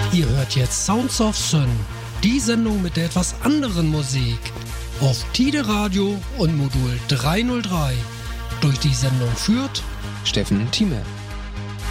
Ihr hört jetzt Sounds of Sun, die Sendung mit der etwas anderen Musik. Auf Tide Radio und Modul 303. Durch die Sendung führt Steffen Thieme.